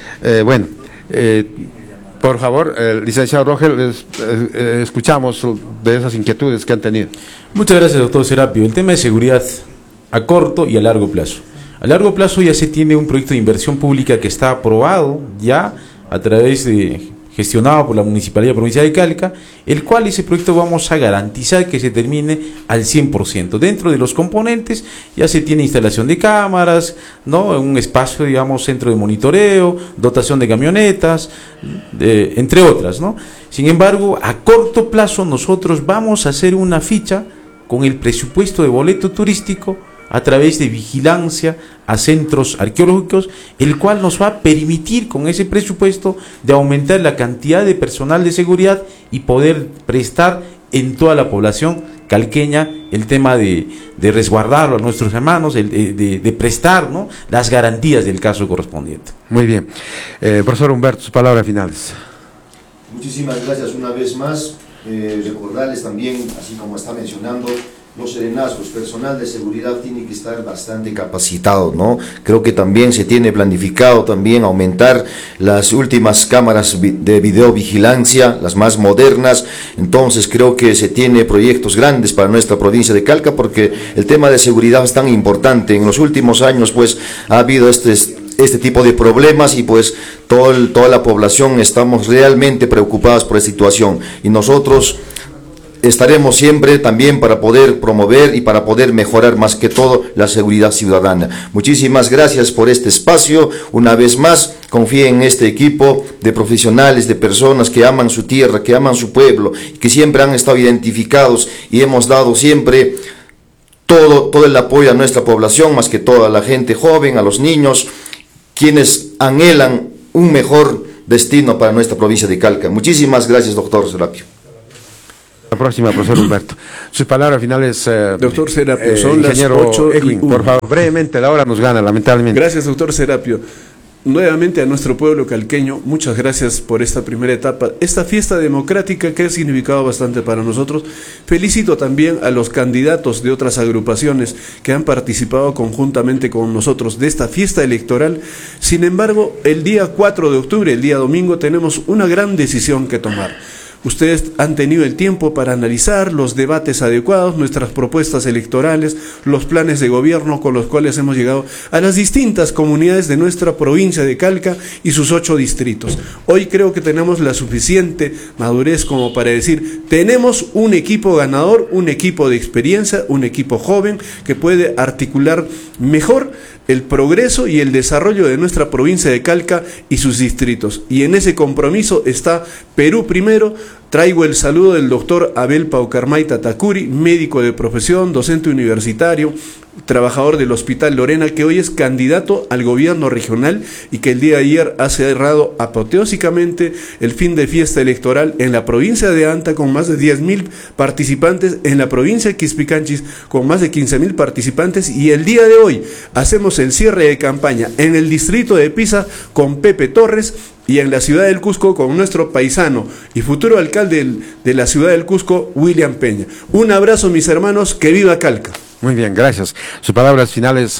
[SPEAKER 2] Por favor, licenciado Roger, escuchamos de esas inquietudes que han tenido.
[SPEAKER 1] Muchas gracias, doctor Serapio. El tema de seguridad a corto y a largo plazo. A largo plazo ya se tiene un proyecto de inversión pública que está aprobado ya a través de, gestionado por la Municipalidad Provincial de Calca, el cual ese proyecto vamos a garantizar que se termine al 100%. Dentro de los componentes ya se tiene instalación de cámaras, ¿no? Un espacio, digamos, centro de monitoreo, dotación de camionetas, entre otras, ¿no? Sin embargo, a corto plazo nosotros vamos a hacer una ficha con el presupuesto de boleto turístico a través de vigilancia a centros arqueológicos, el cual nos va a permitir con ese presupuesto de aumentar la cantidad de personal de seguridad y poder prestar en toda la población calqueña el tema de resguardarlo a nuestros hermanos, de prestar, ¿no?, las garantías del caso correspondiente.
[SPEAKER 2] Muy bien. Profesor Humberto, sus palabras finales.
[SPEAKER 9] Muchísimas gracias una vez más. Recordarles también, así como está mencionando, los serenazgos, personal de seguridad tiene que estar bastante capacitado, ¿no? Creo que también se tiene planificado también aumentar las últimas cámaras de videovigilancia, las más modernas. Entonces creo que se tiene proyectos grandes para nuestra provincia de Calca, porque el tema de seguridad es tan importante. En los últimos años pues ha habido este tipo de problemas y pues toda la población estamos realmente preocupados por esta situación, y nosotros estaremos siempre también para poder promover y para poder mejorar más que todo la seguridad ciudadana. Muchísimas gracias por este espacio. Una vez más, confíen en este equipo de profesionales, de personas que aman su tierra, que aman su pueblo, que siempre han estado identificados y hemos dado siempre todo el apoyo a nuestra población, más que todo a la gente joven, a los niños, quienes anhelan un mejor destino para nuestra provincia de Calca. Muchísimas gracias, doctor Serapio.
[SPEAKER 2] La próxima, profesor Humberto. Sus palabras finales,
[SPEAKER 14] doctor Serapio, son las
[SPEAKER 2] ingeniero
[SPEAKER 14] 8:01.
[SPEAKER 2] Por favor, brevemente, la hora nos gana, lamentablemente.
[SPEAKER 14] Gracias, doctor Serapio. Nuevamente a nuestro pueblo calqueño, muchas gracias por esta primera etapa, esta fiesta democrática que ha significado bastante para nosotros. Felicito también a los candidatos de otras agrupaciones que han participado conjuntamente con nosotros de esta fiesta electoral. Sin embargo, el día 4 de octubre, el día domingo, tenemos una gran decisión que tomar. Ustedes han tenido el tiempo para analizar los debates adecuados, nuestras propuestas electorales, los planes de gobierno con los cuales hemos llegado a las distintas comunidades de nuestra provincia de Calca y sus 8 distritos. Hoy creo que tenemos la suficiente madurez como para decir, tenemos un equipo ganador, un equipo de experiencia, un equipo joven que puede articular mejor el progreso y el desarrollo de nuestra provincia de Calca y sus distritos. Y en ese compromiso está Perú Primero. Traigo el saludo del doctor Abel Paucarmayta Tacuri, médico de profesión, docente universitario, trabajador del Hospital Lorena, que hoy es candidato al gobierno regional y que el día de ayer ha cerrado apoteósicamente el fin de fiesta electoral en la provincia de Anta con más de 10.000 participantes, en la provincia de Quispicanchis con más de 15.000 participantes, y el día de hoy hacemos el cierre de campaña en el distrito de Pisa con Pepe Torres, y en la ciudad del Cusco con nuestro paisano y futuro alcalde de la ciudad del Cusco, William Peña. Un abrazo, mis hermanos, que viva Calca.
[SPEAKER 2] Muy bien, gracias. Sus palabras finales,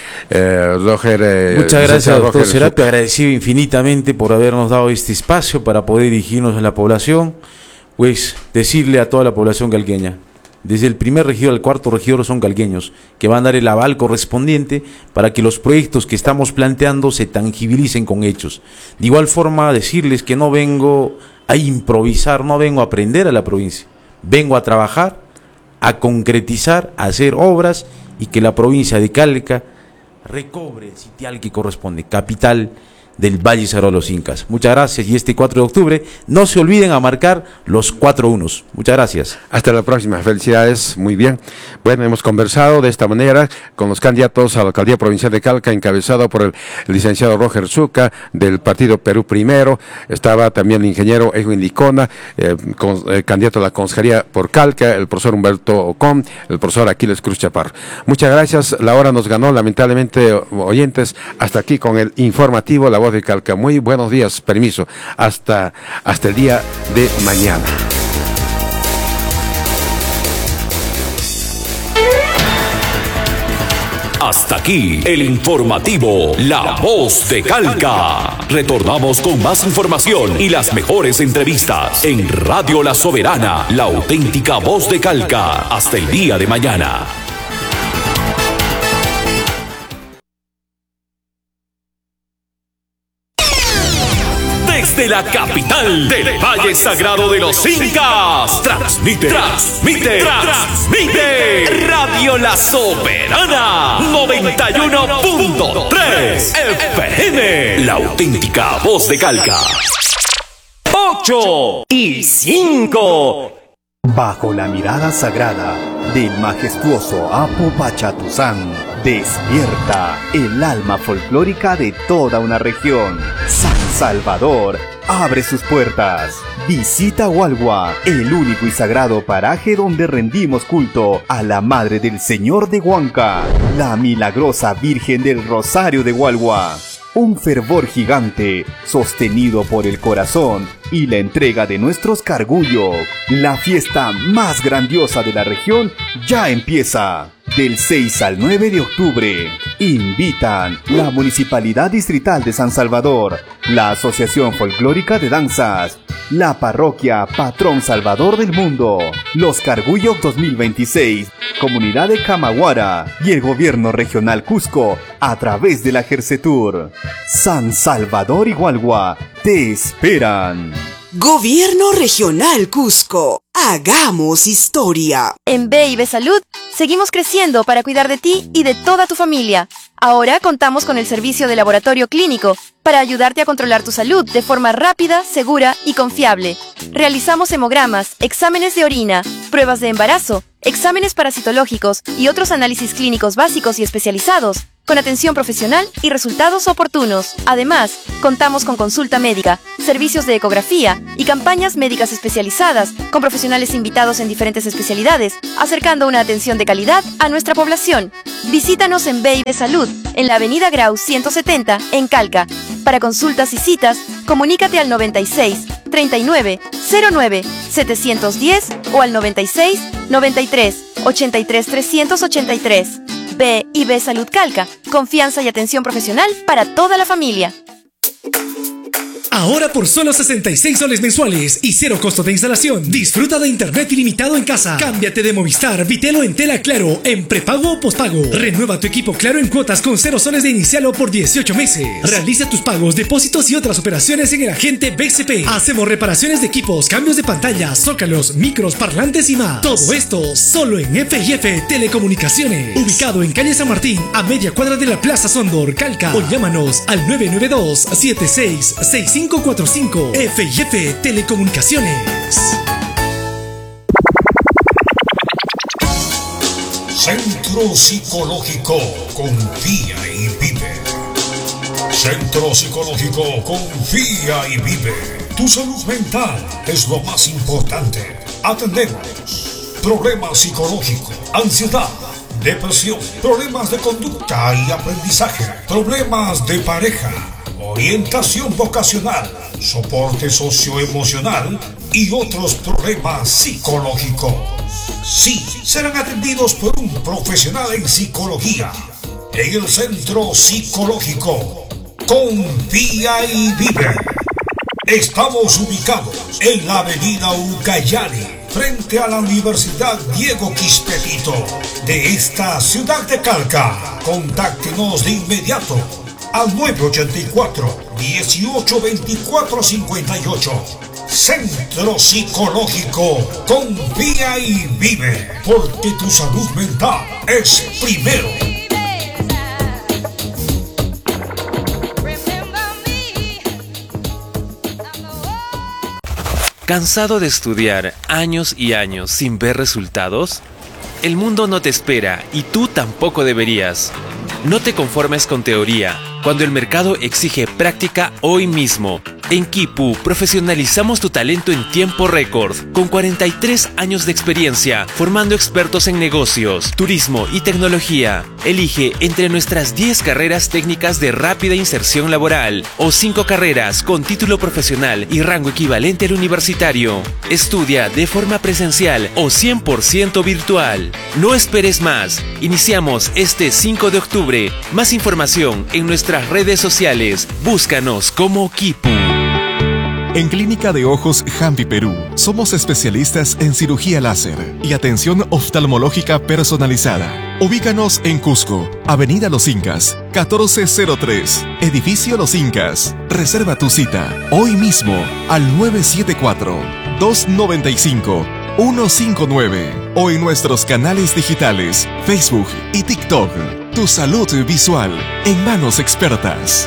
[SPEAKER 2] Roger.
[SPEAKER 1] Muchas gracias, doctor Serapio. Agradecido infinitamente por habernos dado este espacio para poder dirigirnos a la población. Pues decirle a toda la población calqueña, desde el primer regidor al cuarto regidor son calqueños, que van a dar el aval correspondiente para que los proyectos que estamos planteando se tangibilicen con hechos. De igual forma, decirles que no vengo a improvisar, no vengo a aprender a la provincia, vengo a trabajar, a concretizar, a hacer obras y que la provincia de Calca recobre el sitial que corresponde, capital del Valle Sagrado de los Incas. Muchas gracias, y este 4 de octubre no se olviden a marcar los 4 unos. Muchas gracias.
[SPEAKER 2] Hasta la próxima, felicidades, muy bien. Bueno, hemos conversado de esta manera con los candidatos a la alcaldía provincial de Calca, encabezado por el licenciado Roger Zucca del partido Perú Primero. Estaba también el ingeniero Edwin Licona, candidato a la consejería por Calca, el profesor Humberto Ocón, el profesor Aquiles Cruz Chaparro. Muchas gracias, la hora nos ganó, lamentablemente, oyentes. Hasta aquí con el informativo La Voz de Calca. Muy buenos días, permiso, hasta el día de mañana.
[SPEAKER 17] Hasta aquí el informativo La Voz de Calca. Retornamos con más información y las mejores entrevistas en Radio La Soberana, la auténtica voz de Calca. Hasta el día de mañana. Desde la capital del Valle Sagrado de los Incas, transmite Radio La Soberana 91.3 FM, la auténtica voz de Calca. 8:05.
[SPEAKER 18] Bajo la mirada sagrada del majestuoso Apo Pachatuzán, despierta el alma folclórica de toda una región. San Salvador abre sus puertas. Visita Hualhua, el único y sagrado paraje donde rendimos culto a la Madre del Señor de Huanca, la milagrosa Virgen del Rosario de Hualhua. Un fervor gigante, sostenido por el corazón y la entrega de nuestros cargullos. La fiesta más grandiosa de la región ya empieza. Del 6 al 9 de octubre. Invitan la Municipalidad Distrital de San Salvador, la Asociación Folclórica de Danzas, la Parroquia Patrón Salvador del Mundo, los Cargullos 2026, Comunidad de Camaguara y el Gobierno Regional Cusco a través de la Gercetur. San Salvador y Hualhua te esperan.
[SPEAKER 19] Gobierno Regional Cusco. Hagamos historia.
[SPEAKER 20] En B&B Salud, seguimos creciendo para cuidar de ti y de toda tu familia. Ahora contamos con el servicio de laboratorio clínico para ayudarte a controlar tu salud de forma rápida, segura y confiable. Realizamos hemogramas, exámenes de orina, pruebas de embarazo, exámenes parasitológicos y otros análisis clínicos básicos y especializados, con atención profesional y resultados oportunos. Además, contamos con consulta médica, servicios de ecografía y campañas médicas especializadas, con profesionales invitados en diferentes especialidades, acercando una atención de calidad a nuestra población. Visítanos en B&B Salud, en la Avenida Grau 170, en Calca. Para consultas y citas, comunícate al 96 39 09 710 o al 96 93 83 383. B&B Salud Calca, confianza y atención profesional para toda la familia.
[SPEAKER 21] Ahora por solo 66 soles mensuales y cero costo de instalación. Disfruta de internet ilimitado en casa. Cámbiate de Movistar, Vitelo en tela Claro, en prepago o pospago. Renueva tu equipo Claro en cuotas con 0 soles de inicial o por 18 meses. Realiza tus pagos, depósitos y otras operaciones en el agente BCP. Hacemos reparaciones de equipos, cambios de pantallas, zócalos, micros, parlantes y más. Todo esto solo en F&F Telecomunicaciones. Ubicado en calle San Martín, a media cuadra de la Plaza Sondor, Calca. O llámanos al 992-766545. F&F Telecomunicaciones.
[SPEAKER 22] Centro Psicológico Confía y Vive. Centro Psicológico Confía y Vive. Tu salud mental es lo más importante. Atendemos problemas psicológicos, ansiedad, depresión, problemas de conducta y aprendizaje, problemas de pareja, orientación vocacional, soporte socioemocional y otros problemas psicológicos. Sí, serán atendidos por un profesional en psicología en el Centro Psicológico Confía y Vive. Estamos ubicados en la avenida Ucayali, frente a la Universidad Diego Quispetito de esta ciudad de Calca. Contáctenos de inmediato al 984-1824-58. Centro Psicológico Confía y Vive, porque tu salud mental es primero.
[SPEAKER 23] ¿Cansado de estudiar años y años sin ver resultados? El mundo no te espera y tú tampoco deberías. No te conformes con teoría, cuando el mercado exige práctica hoy mismo. En Kipu profesionalizamos tu talento en tiempo récord, con 43 años de experiencia, formando expertos en negocios, turismo y tecnología. Elige entre nuestras 10 carreras técnicas de rápida inserción laboral o 5 carreras con título profesional y rango equivalente al universitario. Estudia de forma presencial o 100% virtual. No esperes más. Iniciamos este 5 de octubre. Más información en nuestras redes sociales. Búscanos como Kipu.
[SPEAKER 24] En Clínica de Ojos Jampi Perú, somos especialistas en cirugía láser y atención oftalmológica personalizada. Ubícanos en Cusco, Avenida Los Incas, 1403, Edificio Los Incas. Reserva tu cita hoy mismo al 974-295-159 o en nuestros canales digitales, Facebook y TikTok. Tu salud visual en manos expertas.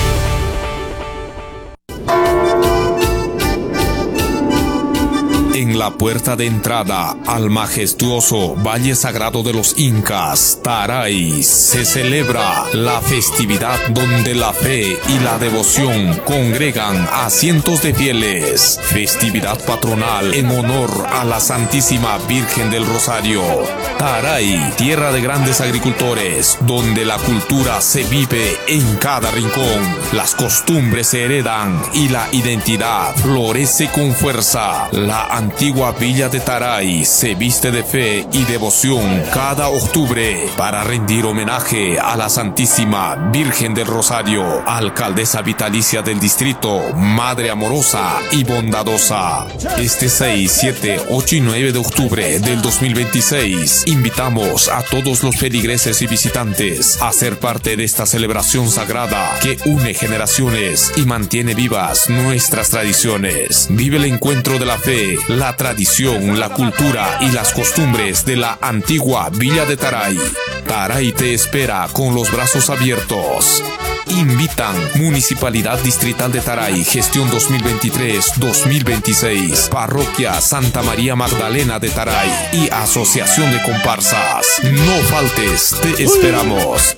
[SPEAKER 17] En la puerta de entrada al majestuoso Valle Sagrado de los Incas, Taray, se celebra la festividad donde la fe y la devoción congregan a cientos de fieles. Festividad patronal en honor a la Santísima Virgen del Rosario. Taray, tierra de grandes agricultores, donde la cultura se vive en cada rincón. Las costumbres se heredan y la identidad florece con fuerza. La antigua villa de Taray se viste de fe y devoción cada octubre para rendir homenaje a la Santísima Virgen del Rosario, alcaldesa vitalicia del distrito, madre amorosa y bondadosa. Este 6, 7, 8 y 9 de octubre del 2026 invitamos a todos los feligreses y visitantes a ser parte de esta celebración sagrada que une generaciones y mantiene vivas nuestras tradiciones. Vive el encuentro de la fe,
[SPEAKER 4] la tradición, la cultura y las costumbres de la antigua Villa de Taray. Taray te espera con los brazos abiertos. Invitan Municipalidad Distrital de Taray, gestión 2023-2026, Parroquia Santa María Magdalena de Taray y Asociación de Comparsas. No faltes, te esperamos.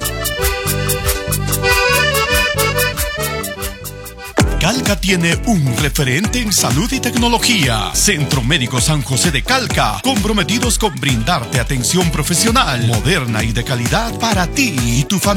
[SPEAKER 5] Calca tiene un referente en salud y tecnología. Centro Médico San José de Calca, comprometidos con brindarte atención profesional, moderna y de calidad para ti y tu familia.